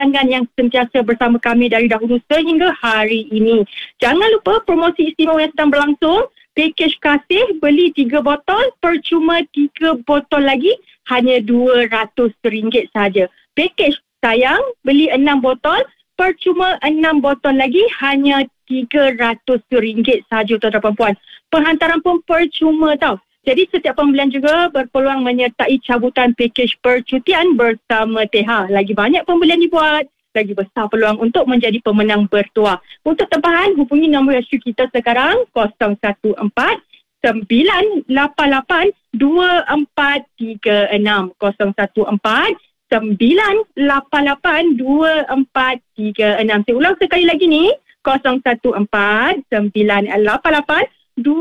pelanggan yang sentiasa bersama kami dari dahulu sehingga hari ini. Jangan lupa promosi istimewa yang sedang berlangsung. Pakej kasih, beli 3 botol, percuma 3 botol lagi, hanya RM200 saja. Pakej sayang, beli 6 botol, percuma 6 botol lagi, hanya RM300 saja, tuan-tuan dan puan. Penghantaran pun percuma tau. Jadi setiap pembelian juga berpeluang menyertai cabutan pakej percutian bersama TH. Lagi banyak pembelian dibuat, lagi besar peluang untuk menjadi pemenang bertuah. Untuk tempahan, hubungi nombor SU kita sekarang 014 988 2436. 014 988 2436. Saya ulang sekali lagi ni, 014 988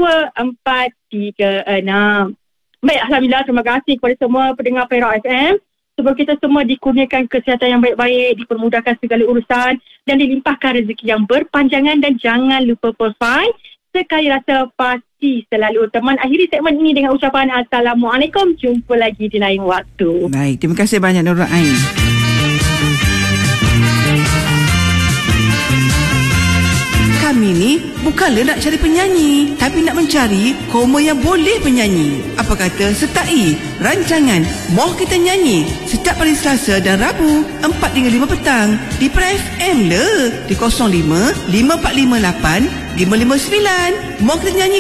2436. Baik, Alhamdulillah, terima kasih kepada semua pendengar Perak FM. Semoga kita semua dikurniakan kesihatan yang baik-baik, dipermudahkan segala urusan dan dilimpahkan rezeki yang berpanjangan. Dan jangan lupa profile sekali rasa pasti selalu. Teman, akhiri segmen ini dengan ucapan Assalamualaikum. Jumpa lagi di lain waktu. Baik, terima kasih banyak Nurul Ain. Kami ni bukanlah nak cari penyanyi, tapi nak mencari koma yang boleh penyanyi. Apa kata sertai rancangan Moh Kita Nyanyi setiap hari Selasa dan Rabu 4 hingga 5 petang di Perak FM le di 05 5458 559. Moh Kita Nyanyi